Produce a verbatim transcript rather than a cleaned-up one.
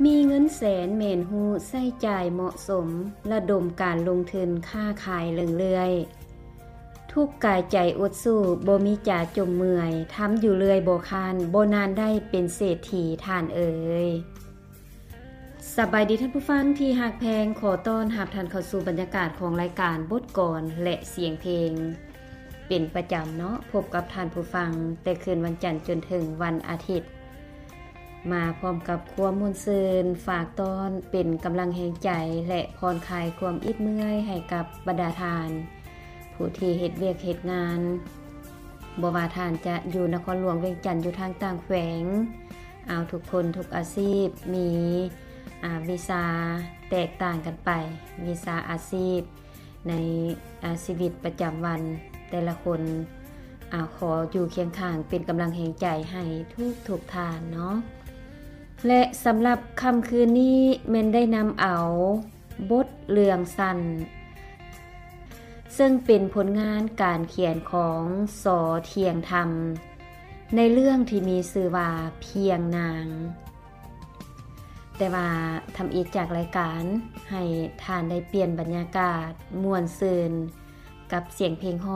มีเงินแสนแม่นฮู้ใช้จ่ายเหมาะสมระดมการลงทุนค้าขายเรื่อยๆทุกกายใจอดสู้บ่มีจ่าจมเมื่อยทำอยู่เรื่อยบ่คานบ่นานได้เป็นเศรษฐีท่านเอ๋ยสบายดีท่านผู้ฟังที่ฮักแพงขอต้อนรับท่านเข้าสู่บรรยากาศของรายการบทกลอนและเสียงเพลงเป็นประจำเนาะพบกับท่านผู้ฟังแต่คืนวันจันทร์จนถึงวันอาทิตย์มาพร้อมกับความม่วนซื่นฝากต้อนเป็นกำลังแห่งใจและพรคลายความอิดเมื่อยให้กับบรรดาทานผู้ที่เฮ็ดเวียกเฮ็ดงานบ่ว่าท่านจะอยู่นครหลวงเวียงจันทน์อยู่ทางต่างแขวงเอาทุกคนทุกอาชีพมีอ่าวีซ่าแตกต่างกันไปวีซ่าอาชีพในอาชีวิตประจำวันแต่ละคนอ่าขออยู่เคียงข้างเป็นกำลังแห่งใจให้ทุกทุกท่านเนาะและสำหรับค่ำคืนนี้แม่นได้นำเอาบทเรื่องสั้นซึ่งเป็นผลงานการเขียนของสอเทียงธรรมในเรื่องที่มีชื่อว่าเพียงนางแต่ว่าทำอีกจากรายการให้ท่านได้เปลี่ยนบรรยากาศม่วนซื่นกับเสียงเพลง